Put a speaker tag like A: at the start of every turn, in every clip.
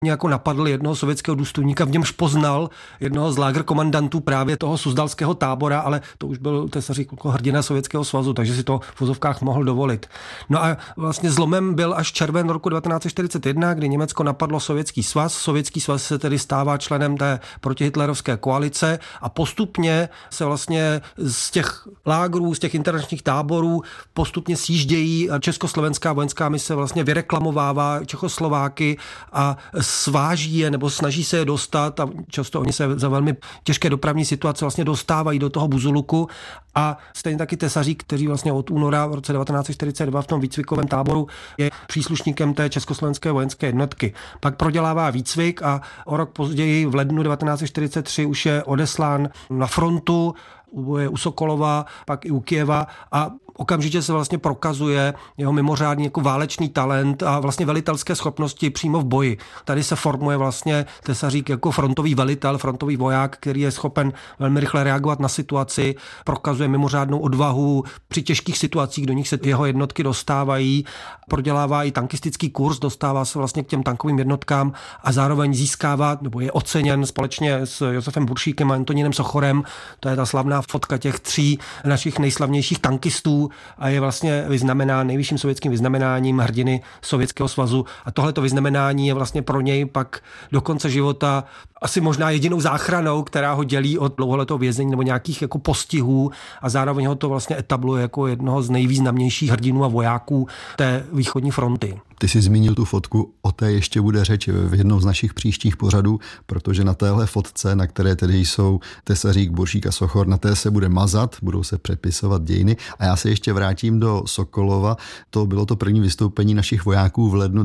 A: jako napadl jednoho sovětského důstojníka, v němž poznal jednoho z lágerkomandantů právě toho suzdalského tábora, ale to už byl Tesařík jako hrdina Sovětského svazu, takže si to v uvozovkách mohl dovolit. No a vlastně zlomem byl až červen roku 1941, kdy Německo napadlo Sovětský svaz. Sovětský svaz se tedy stává členem té protihitlerovské koalice a postupně se vlastně z těch lágrů, z těch internačních táborů postupně sjíždějí československá vojenská mise vlastně vyreklamovává Čechoslováky a sváží je nebo snaží se je dostat a často oni se za velmi těžké dopravní situace vlastně dostávají do toho Buzuluku a stejně taky Tesařík, který vlastně od února v roce 1942 v tom výcvikovém táboru je příslušníkem té československé vojenské jednotky. Pak prodělává výcvik a o rok později v lednu 1943 už je odeslán na frontu u Sokolova, pak i u Kyjeva a okamžitě se vlastně prokazuje jeho mimořádný jako válečný talent a vlastně velitelské schopnosti přímo v boji. Tady se formuje vlastně Tesařík jako frontový velitel, frontový voják, který je schopen velmi rychle reagovat na situaci, prokazuje mimořádnou odvahu při těžkých situacích, do nich se jeho jednotky dostávají, prodělává i tankistický kurz, dostává se vlastně k těm tankovým jednotkám a zároveň získává, nebo je oceněn společně s Josefem Buršíkem a Antonínem Sochorem, to je ta slavná fotka těch 3 našich nejslavnějších tankistů a je vlastně vyznamenán nejvyšším sovětským vyznamenáním hrdiny Sovětského svazu. A tohleto vyznamenání je vlastně pro něj pak do konce života asi možná jedinou záchranou, která ho dělí od dlouholetého vězení nebo nějakých jako postihů a zároveň ho to vlastně etabluje jako jednoho z nejvýznamnějších hrdinů a vojáků té východní fronty.
B: Ty jsi zmínil tu fotku, o té ještě bude řeč v jednou z našich příštích pořadů, protože na téhle fotce, na které tedy jsou Tesařík, Buršík a Sochor, na té se bude mazat, budou se přepisovat dějiny. A já se ještě vrátím do Sokolova. To bylo to první vystoupení našich vojáků v lednu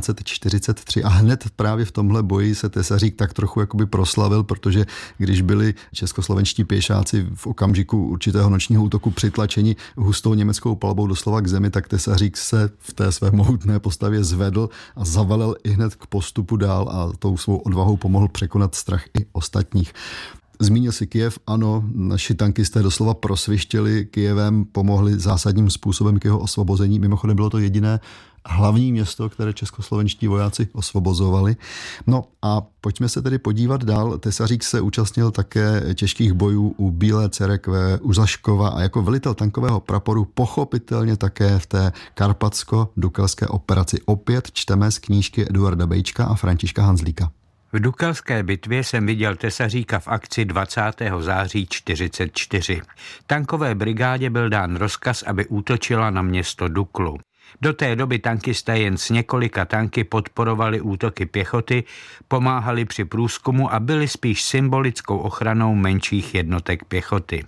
B: 1943 a hned právě v tomhle boji se Tesařík tak trochu jakoby proslavil, protože když byli českoslovenští pěšáci v okamžiku určitého nočního útoku přitlačeni hustou německou palbou doslova k zemi, tak Tesařík se v té své mohutné postavě zvedl a zavalil i hned k postupu dál a tou svou odvahou pomohl překonat strach i ostatních. Zmínil si Kyjev, ano, naši tankisté doslova prosvištěli Kyjevem, pomohli zásadním způsobem k jeho osvobození. Mimochodem bylo to jediné hlavní město, které českoslovenští vojáci osvobozovali. No a pojďme se tedy podívat dál. Tesařík se účastnil také těžkých bojů u Bílé Cerekve, u Žaškova a jako velitel tankového praporu pochopitelně také v té karpatsko-dukelské operaci. Opět čteme z knížky Eduarda Bejčka a Františka Hanzlíka.
C: V Dukelské bitvě jsem viděl Tesaříka v akci 20. září 1944. Tankové brigádě byl dán rozkaz, aby útočila na město Duklu. Do té doby tankisté jen s několika tanky podporovali útoky pěchoty, pomáhali při průzkumu a byli spíš symbolickou ochranou menších jednotek pěchoty.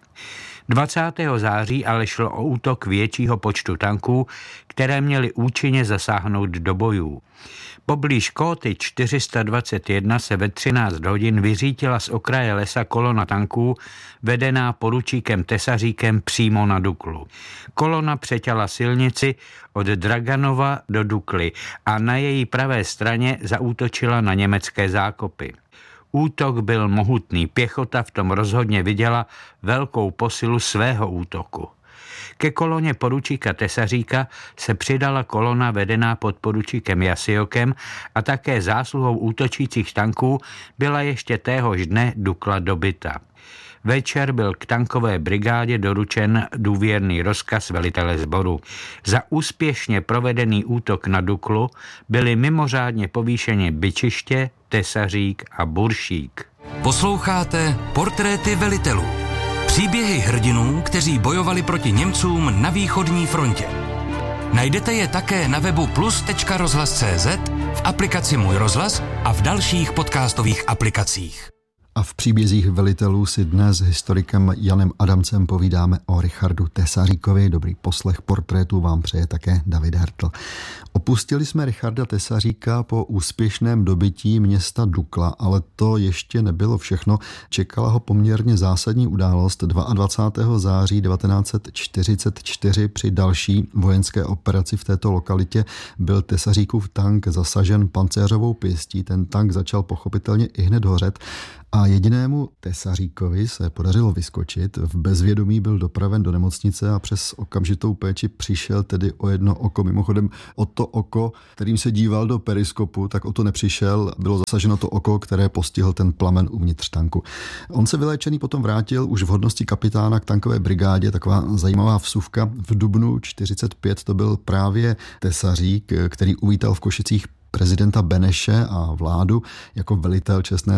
C: 20. září ale šlo o útok většího počtu tanků, které měly účinně zasáhnout do bojů. Poblíž Kóty 421 se ve 13 hodin vyřítila z okraje lesa kolona tanků, vedená poručíkem Tesaříkem přímo na Duklu. Kolona přeťala silnici od Draganova do Dukly a na její pravé straně zaútočila na německé zákopy. Útok byl mohutný, pěchota v tom rozhodně viděla velkou posilu svého útoku. Ke koloně poručíka Tesaříka se přidala kolona vedená pod poručíkem Jasiokem a také zásluhou útočících tanků byla ještě téhož dne Dukla dobyta. Večer byl k tankové brigádě doručen důvěrný rozkaz velitele sboru. Za úspěšně provedený útok na Duklu byli mimořádně povýšeni Byčiště, Tesařík a Buršík.
D: Posloucháte Portréty velitelů. Příběhy hrdinů, kteří bojovali proti Němcům na východní frontě. Najdete je také na webu plus.rozhlas.cz, v aplikaci Můj rozhlas a v dalších podcastových aplikacích.
B: A v příbězích velitelů si dnes s historikem Janem Adamcem povídáme o Richardu Tesaříkovi. Dobrý poslech portrétu vám přeje také David Hertl. Opustili jsme Richarda Tesaříka po úspěšném dobytí města Dukla, ale to ještě nebylo všechno. Čekala ho poměrně zásadní událost 22. září 1944 při další vojenské operaci v této lokalitě. Byl Tesaříkův tank zasažen pancéřovou pěstí. Ten tank začal pochopitelně ihned hořet A jedinému Tesaříkovi se podařilo vyskočit. V bezvědomí byl dopraven do nemocnice a přes okamžitou péči přišel tedy o jedno oko. Mimochodem o to oko, kterým se díval do periskopu, tak o to nepřišel. Bylo zasaženo to oko, které postihl ten plamen uvnitř tanku. On se vyléčený potom vrátil už v hodnosti kapitána k tankové brigádě. Taková zajímavá vsuvka. V dubnu 1945 to byl právě Tesařík, který uvítal v Košicích prezidenta Beneše a vládu jako velitel čestné